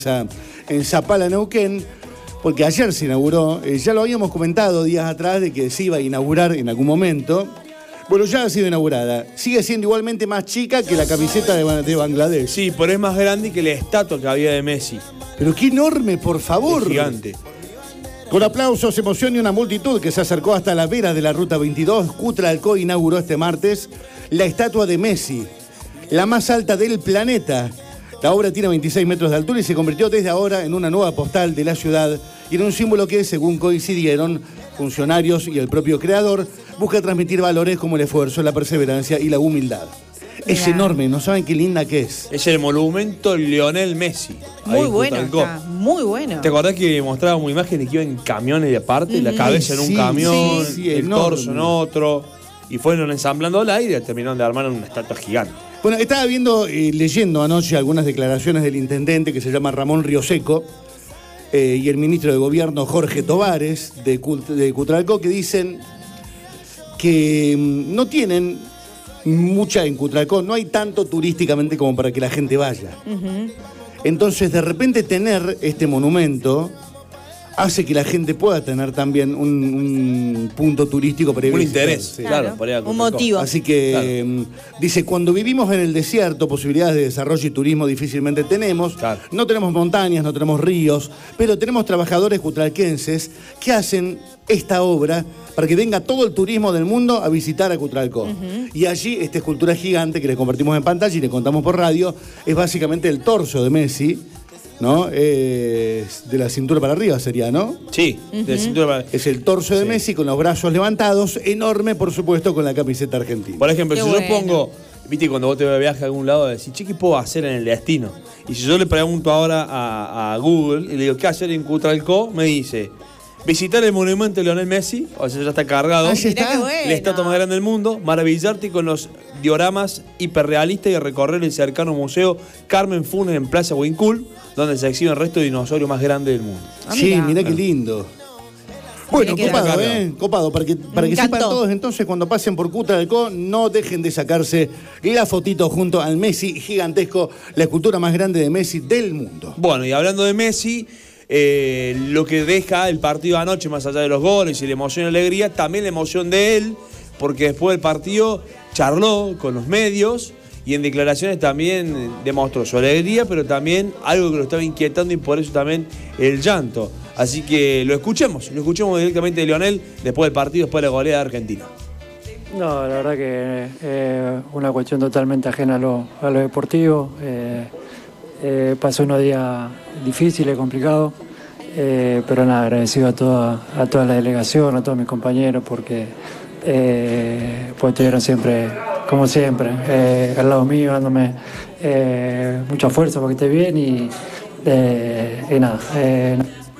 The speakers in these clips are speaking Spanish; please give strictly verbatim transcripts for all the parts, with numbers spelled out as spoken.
en Zapala, Neuquén, porque ayer se inauguró, eh, ya lo habíamos comentado días atrás de que se iba a inaugurar en algún momento. Bueno, ya ha sido inaugurada. Sigue siendo igualmente más chica que la camiseta de, de Bangladesh. Sí, pero es más grande que la estatua que había de Messi. Pero qué enorme, por favor. Es gigante. Con aplausos, emoción y una multitud que se acercó hasta la vera de la Ruta veintidós, Cutralcó inauguró este martes la estatua de Messi, la más alta del planeta. La obra tiene veintiséis metros de altura y se convirtió desde ahora en una nueva postal de la ciudad y en un símbolo que, según coincidieron funcionarios y el propio creador, busca transmitir valores como el esfuerzo, la perseverancia y la humildad. Es Mirá. enorme, no saben qué linda que es. Es el monumento Lionel Messi. Muy bueno está, muy bueno. ¿Te acordás que mostrábamos imágenes que iban en camiones de aparte? Mm-hmm. La cabeza en un sí, camión, sí, sí, el enorme. torso en otro. Y fueron ensamblando al aire y terminaron de armar una estatua gigante. Bueno, estaba viendo, eh, leyendo anoche algunas declaraciones del intendente que se llama Ramón Rioseco eh, y el ministro de Gobierno Jorge Tovares de, Cut de Cutralcó, que dicen que mm, no tienen mucha en Cutralcó, no hay tanto turísticamente como para que la gente vaya. Uh-huh. Entonces, de repente tener este monumento hace que la gente pueda tener también un, un punto turístico para ir a un visitar. interés, sí. claro, para ir a un motivo. Así que, claro. eh, dice, cuando vivimos en el desierto, posibilidades de desarrollo y turismo difícilmente tenemos. Claro. No tenemos montañas, no tenemos ríos, pero tenemos trabajadores cutralquenses que hacen esta obra para que venga todo el turismo del mundo a visitar a Cutralcó. Uh-huh. Y allí, esta escultura gigante que le convertimos en pantalla y le contamos por radio, es básicamente el torso de Messi, ¿no? Eh, de la cintura para arriba sería, ¿no? Sí, uh-huh. de la cintura para Es el torso de sí. Messi con los brazos levantados, enorme, por supuesto, con la camiseta argentina. Por ejemplo, Qué si bueno. yo pongo, viste, cuando vos te vas de viaje a algún lado, decís, che, ¿qué puedo hacer en el destino? Y si yo le pregunto ahora a, a Google y le digo, ¿qué hacer en Cutralcó? Me dice, visitar el monumento de Lionel Messi, o sea, ya está cargado. Ah, ya está. Mirá qué bueno. La estatua más grande del mundo, maravillarte con los dioramas hiperrealistas y recorrer el cercano museo Carmen Funes en Plaza Huincul, donde se exhibe el resto de dinosaurio más grande del mundo. Ah, sí, mirá. mirá qué lindo. Bueno, Mirá qué copado, lindo. ¿eh? Copado, para que, para que sepan todos, entonces, cuando pasen por Cutralcó, no dejen de sacarse la fotito junto al Messi gigantesco, la escultura más grande de Messi del mundo. Bueno, y hablando de Messi, eh, lo que deja el partido anoche, más allá de los goles y la emoción y la alegría, también la emoción de él, porque después del partido charló con los medios y en declaraciones también demostró su alegría, pero también algo que lo estaba inquietando y por eso también el llanto. Así que lo escuchemos, lo escuchemos directamente de Lionel después del partido, después de la goleada de Argentina. No, la verdad que es eh, una cuestión totalmente ajena a lo, a lo deportivo. Eh, eh, pasó unos días difíciles, complicados, eh, pero nada, agradecido a toda, a toda la delegación, a todos mis compañeros, porque eh, pues estuvieron siempre, como siempre, eh, al lado mío, dándome eh, mucha fuerza para que esté bien y, eh, y nada. Eh,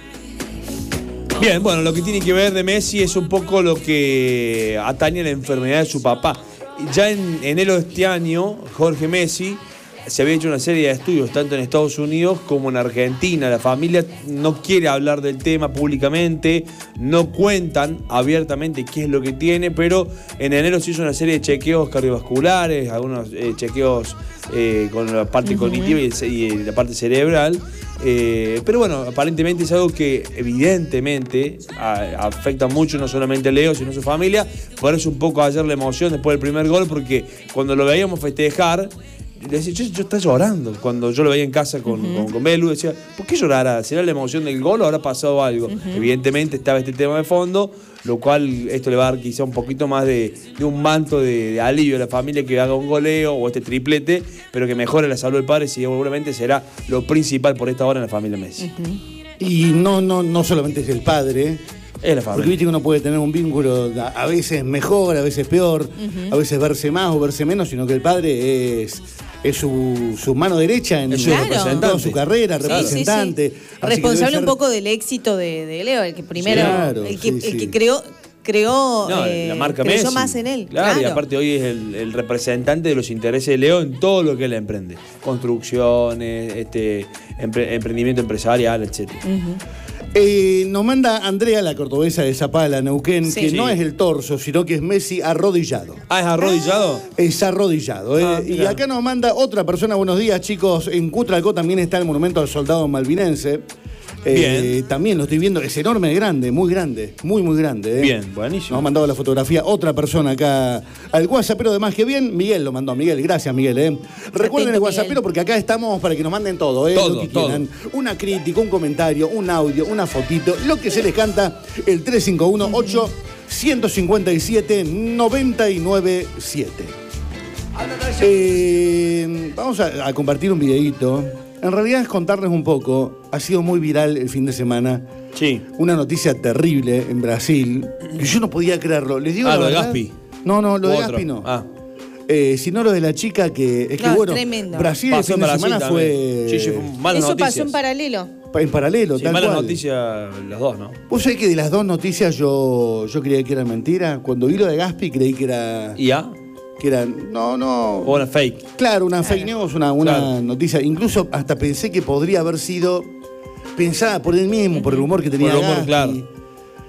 Bien, bueno, lo que tiene que ver de Messi es un poco lo que atañe a la enfermedad de su papá. Ya en enero de este año, Jorge Messi se había hecho una serie de estudios, tanto en Estados Unidos como en Argentina. La familia no quiere hablar del tema públicamente, no cuentan abiertamente qué es lo que tiene, pero en enero se hizo una serie de chequeos cardiovasculares, algunos eh, chequeos eh, con la parte uh-huh. cognitiva y, y la parte cerebral. Eh, pero bueno, aparentemente es algo que evidentemente a, afecta mucho no solamente a Leo, sino a su familia. Por eso un poco ayer la emoción después del primer gol, porque cuando lo veíamos festejar, le decía, yo, yo estaba llorando. Cuando yo lo veía en casa con, uh-huh. con, con Belu, decía, ¿por qué llorará? ¿Será la emoción del gol o habrá pasado algo? Uh-huh. Evidentemente estaba este tema de fondo, lo cual esto le va a dar quizá un poquito más de, de un manto de, de alivio a la familia que haga un goleo o este triplete, pero que mejore la salud del padre, y seguramente será lo principal por esta hora en la familia Messi. Uh-huh. Y no, no, no solamente es el padre, es la familia. Porque viste que uno puede tener un vínculo a veces mejor, a veces peor, uh-huh. a veces verse más o verse menos, sino que el padre es, es su, su mano derecha en, claro. en toda su carrera, sí, representante. Sí, sí. Responsable ser... un poco del éxito de, de Leo, el que primero, claro, el, que, sí, el sí. que creó, creó no, eh, la marca creyó Messi. más en él. Claro, claro. Y aparte hoy es el, el representante de los intereses de Leo en todo lo que él emprende. Construcciones, este, empre, emprendimiento empresarial, etcétera. Uh-huh. Eh, nos manda Andrea, la cordobesa de Zapala, Neuquén, Sí. que Sí. no es el torso, sino que es Messi arrodillado. Ah, ¿es arrodillado? Es arrodillado. eh. Ah, y mira. acá nos manda otra persona, buenos días, chicos. En Cutralcó también está el monumento al soldado malvinense. Eh, Bien. También lo estoy viendo, es enorme, grande, muy grande, muy, muy grande. eh. Bien, buenísimo. Nos ha mandado la fotografía otra persona acá al WhatsAppero de Más Que Bien. Miguel lo mandó, Miguel, gracias Miguel. Eh. Recuerden el Atento, WhatsAppero Miguel. porque acá estamos para que nos manden todo, eh, Todo, lo que todo. quieran. Una crítica, un comentario, un audio, una fotito, lo que se les canta, el tres cinco uno, ocho, uno cinco siete, nueve nueve siete. Eh, vamos a, a compartir un videíto. En realidad es contarles un poco. Ha sido muy viral el fin de semana. Sí. Una noticia terrible en Brasil. Que yo no podía creerlo. Les digo Ah, la lo de verdad. Gaspi. No, no, lo U de otro. Gaspi no. Ah. Eh, sino lo de la chica que. Es que No, bueno, tremendo. Brasil el Pasó fin en de Brasil semana también. fue. Sí, sí, fue malas Eso noticias. pasó en paralelo. En paralelo, Sí, tal malas cual. noticias las dos, ¿no? Vos sabés que de las dos noticias yo, yo creía que eran mentira. Cuando vi lo de Gaspi creí que era. ¿Y ya? Que eran. No, no. O una fake. Claro, una fake news, una, una Claro. noticia. Incluso hasta pensé que podría haber sido pensada por él mismo, por el humor que tenía. Por el humor, Gaspi. claro.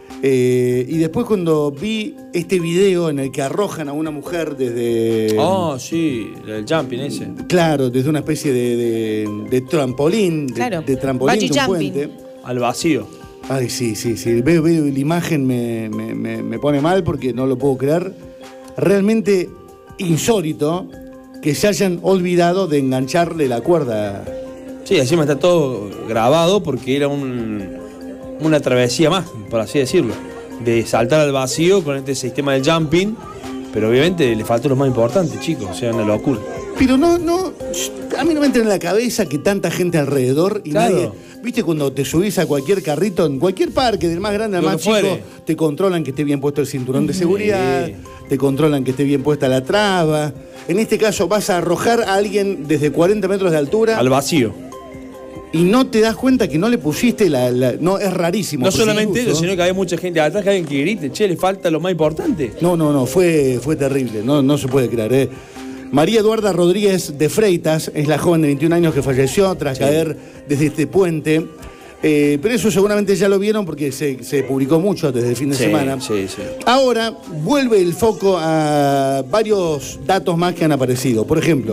Eh, y después cuando vi este video en el que arrojan a una mujer desde... Oh, sí, el jumping ese. Claro, desde una especie de, de- de trampolín, de, Claro. de trampolín Bungee de un jumping. puente. Al vacío. Ay, sí, sí, sí. Veo, veo la imagen, me, me- me- me pone mal porque no lo puedo creer. Realmente insólito que se hayan olvidado de engancharle la cuerda. Sí, encima está todo grabado porque era un, una travesía más, por así decirlo. De saltar al vacío con este sistema de jumping. Pero obviamente le faltó lo más importante, chicos. O sea, una locura. Pero no, no, a mí no me entra en la cabeza que tanta gente alrededor y Claro. nadie... ¿Viste cuando te subís a cualquier carrito, en cualquier parque, del más grande al Lo más que chico, fuere. te controlan que esté bien puesto el cinturón de seguridad, te controlan que esté bien puesta la traba? En este caso vas a arrojar a alguien desde cuarenta metros de altura Al vacío. y no te das cuenta que no le pusiste la... la- no, es rarísimo. No porque solamente incluso- eso, sino que hay mucha gente atrás, que alguien que grite, che, le falta lo más importante. No, no, no, fue, fue terrible, no, no se puede creer. ¿eh? María Eduarda Rodríguez de Freitas es la joven de veintiún años que falleció tras caer desde este puente. Eh, pero eso seguramente ya lo vieron porque se, se publicó mucho desde el fin de Sí, semana. sí, sí. Ahora vuelve el foco a varios datos más que han aparecido. Por ejemplo,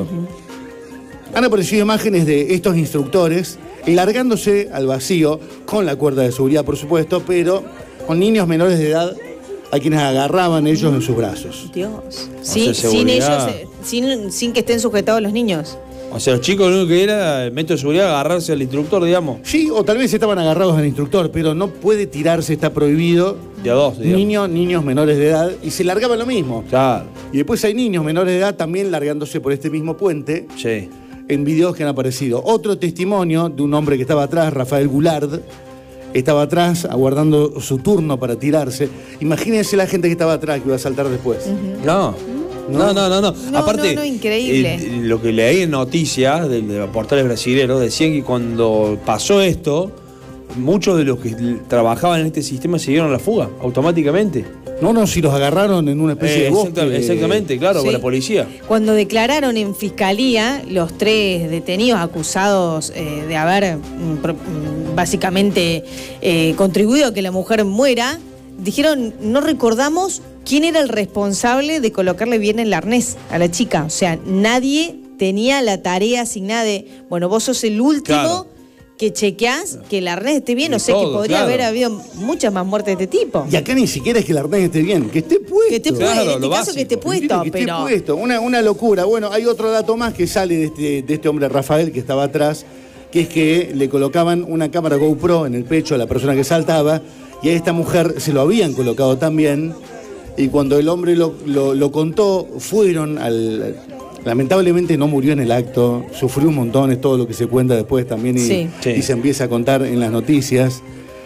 han aparecido imágenes de estos instructores largándose al vacío con la cuerda de seguridad, por supuesto, pero con niños menores de edad a quienes agarraban ellos en sus brazos. Dios. O Sí, sea, sin ellos, seguridad. eh, sin, sin que estén sujetados los niños. O sea, los chicos lo único que era, el método de seguridad, agarrarse al instructor, digamos. Sí, o tal vez estaban agarrados al instructor, pero no puede tirarse, está prohibido. De a dos, digamos. Niños, niños menores de edad, y se largaban lo mismo. Claro. Y después hay niños menores de edad también largándose por este mismo puente Sí. en videos que han aparecido. Otro testimonio de un hombre que estaba atrás, Rafael Goulard, estaba atrás aguardando su turno para tirarse. Imagínense la gente que estaba atrás que iba a saltar después. No. No, no, no, no. No, Aparte, no, no, increíble. eh, lo que leí en noticias de, de los portales brasileños decían que cuando pasó esto, muchos de los que trabajaban en este sistema se dieron a la fuga automáticamente. No, no, si los agarraron en una especie Eh, de bosque. exacta- exactamente, claro, Sí. con la policía. Cuando declararon en fiscalía los tres detenidos acusados eh, de haber mm, pro- mm, básicamente eh, contribuido a que la mujer muera, dijeron, no recordamos quién era el responsable de colocarle bien el arnés a la chica. O sea, nadie tenía la tarea asignada de, bueno, vos sos el último Claro. que chequeás que el arnés esté bien. De O sea, que todo, podría claro. haber habido muchas más muertes de este tipo. Y acá ni siquiera es que el arnés esté bien, que esté puesto. Que esté Claro, puesto, en este lo caso básico. que esté puesto, Que esté pero... puesto, una, una locura. Bueno, hay otro dato más que sale de este, de este hombre Rafael que estaba atrás, que es que le colocaban una cámara GoPro en el pecho a la persona que saltaba y a esta mujer se lo habían colocado también y cuando el hombre lo, lo- lo contó, fueron al... Lamentablemente no murió en el acto, sufrió un montón, es todo lo que se cuenta después también y, Sí. Sí. y se empieza a contar en las noticias,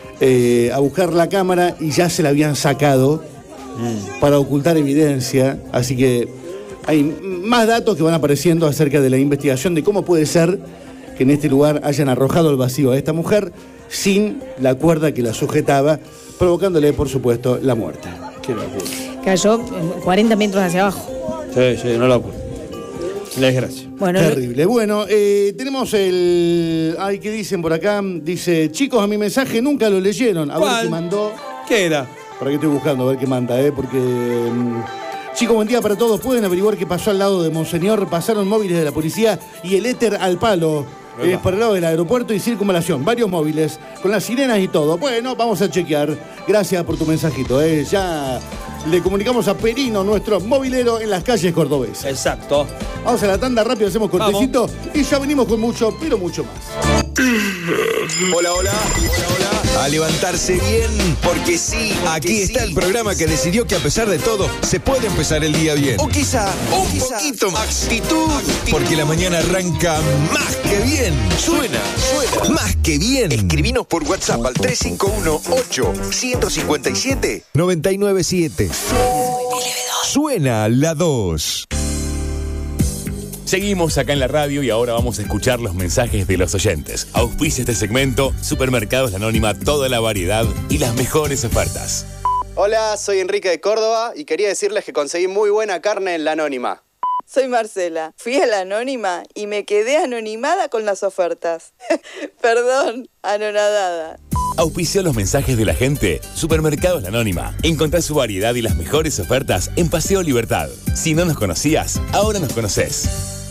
eh, a buscar la cámara y ya se la habían sacado para ocultar evidencia, así que hay más datos que van apareciendo acerca de la investigación de cómo puede ser que en este lugar hayan arrojado al vacío a esta mujer sin la cuerda que la sujetaba, provocándole, por supuesto, la muerte. Qué locura. Cayó eh, cuarenta metros hacia abajo. Sí, sí, no locura. La desgracia. Bueno, Terrible. Bueno, eh, tenemos el... Ay, ¿qué dicen por acá? Dice, chicos, a mi mensaje nunca lo leyeron. A ¿Cuál? ver qué mandó. ¿Qué era? Para que estoy buscando, a ver qué manda, ¿eh? Porque... mm, chicos, buen día para todos. ¿Pueden averiguar qué pasó al lado de Monseñor? Pasaron móviles de la policía y el éter al palo. Eh, por el lado del aeropuerto y circunvalación. Varios móviles, con las sirenas y todo. Bueno, vamos a chequear. Gracias por tu mensajito. ¿eh? Ya le comunicamos a Perino, nuestro movilero en las calles cordobesas. Exacto. Vamos a la tanda rápido, hacemos cortecito y ya venimos con mucho, pero mucho más. Hola, hola, hola, hola. A levantarse bien, porque sí, aquí está el programa que decidió que a pesar de todo se puede empezar el día bien. O quizá un poquito más actitud, porque la mañana arranca más que bien. Suena, suena, más que bien. Escribinos por WhatsApp al tres cinco uno, ocho, cinco cinco siete, nueve nueve siete. Suena la dos. Seguimos acá en la radio y ahora vamos a escuchar los mensajes de los oyentes. Auspicia este segmento, Supermercados La Anónima, toda la variedad y las mejores ofertas. Hola, soy Enrique de Córdoba y quería decirles que conseguí muy buena carne en La Anónima. Soy Marcela. Fui a La Anónima y me quedé anonimada con las ofertas. Perdón, anonadada. Auspicia los mensajes de la gente, Supermercados La Anónima. Encontrá su variedad y las mejores ofertas en Paseo Libertad. Si no nos conocías, ahora nos conocés.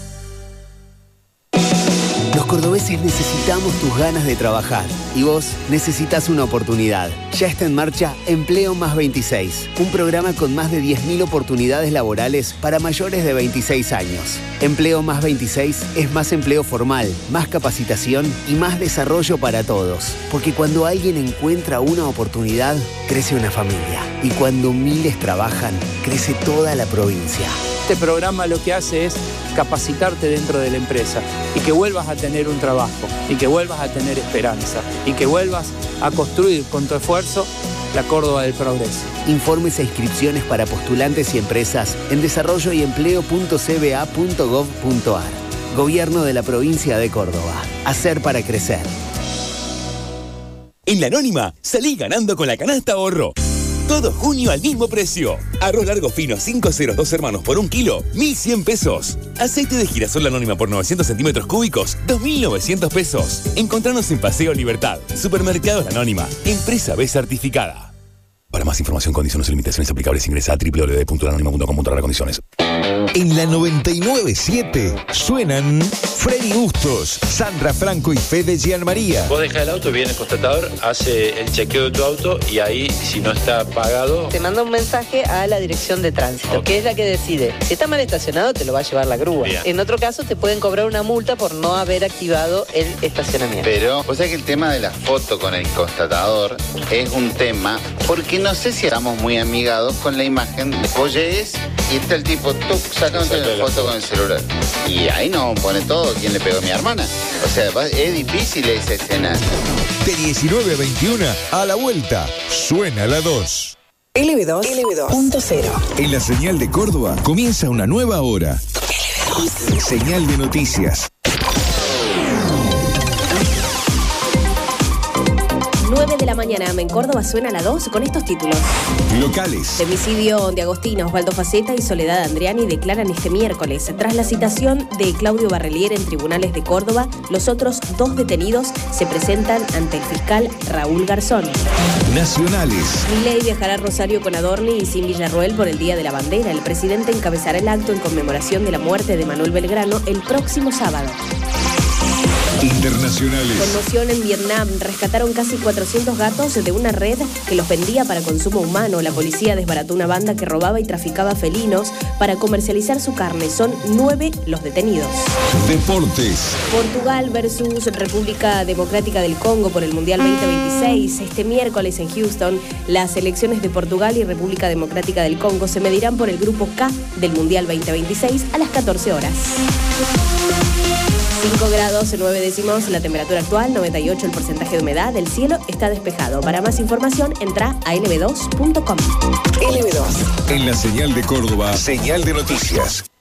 Los cordobeses necesitamos tus ganas de trabajar y vos necesitas una oportunidad. Ya está en marcha Empleo Más veintiséis, un programa con más de diez mil oportunidades laborales para mayores de veintiséis años. Empleo Más veintiséis es más empleo formal, más capacitación y más desarrollo para todos. Porque cuando alguien encuentra una oportunidad, crece una familia. Y cuando miles trabajan, crece toda la provincia. Este programa lo que hace es capacitarte dentro de la empresa y que vuelvas a tener un trabajo y que vuelvas a tener esperanza y que vuelvas a construir con tu esfuerzo la Córdoba del progreso. Informes e inscripciones para postulantes y empresas en desarrollo y empleo punto c b a punto gov punto a r. Gobierno de la provincia de Córdoba. Hacer para crecer. En La Anónima, salí ganando con la canasta ahorro. Todo junio al mismo precio. Arroz largo fino cinco ceros dos hermanos por un kilo, mil cien pesos. Aceite de girasol La Anónima por novecientos centímetros cúbicos, dos mil novecientos pesos. Encontranos en Paseo Libertad. Supermercados La Anónima. Empresa B certificada. Para más información, condiciones y limitaciones aplicables, ingresa a doble u doble u doble u punto la anónima punto com punto a r condiciones. En la noventa y nueve punto siete suenan Freddy Bustos, Sandra Franco y Fede Gianmaría. Vos dejás el auto, viene el constatador, hace el chequeo de tu auto y ahí, si no está pagado... Te manda un mensaje a la dirección de tránsito, okay, que es la que decide. Si está mal estacionado, te lo va a llevar la grúa. Bien. En otro caso, te pueden cobrar una multa por no haber activado el estacionamiento. Pero, o sea que el tema de la foto con el constatador es un tema, porque no sé si estamos muy amigados con la imagen. Vos llegues y está el tipo, tú sacándote la foto con el celular. Y ahí no pone todo quién le pegó a mi hermana. O sea, es difícil esa escena. De diecinueve a veintiuno, a la vuelta, suena la dos. L B dos punto cero. En la señal de Córdoba comienza una nueva hora. L B dos. Señal de noticias. nueve de la mañana en Córdoba suena la dos con estos títulos. Locales. Femicidio de Agostina, Osvaldo Faceta y Soledad Andriani declaran este miércoles. Tras la citación de Claudio Barrelier en tribunales de Córdoba, los otros dos detenidos se presentan ante el fiscal Raúl Garzón. Nacionales. Milei viajará a Rosario con Adorni y sin Villarroel por el Día de la Bandera. El presidente encabezará el acto en conmemoración de la muerte de Manuel Belgrano el próximo sábado. Internacionales. Conmoción en Vietnam. Rescataron casi cuatrocientos gatos de una red que los vendía para consumo humano. La policía desbarató una banda que robaba y traficaba felinos para comercializar su carne. Son nueve los detenidos. Deportes. Portugal versus República Democrática del Congo por el Mundial veinte veintiséis. Este miércoles en Houston, las selecciones de Portugal y República Democrática del Congo se medirán por el grupo K del Mundial veinte veintiséis a las catorce horas. cinco grados, nueve décimos la temperatura actual, noventa y ocho el porcentaje de humedad, el cielo está despejado. Para más información, entra a l b dos punto com. L B dos. En la señal de Córdoba, señal de noticias.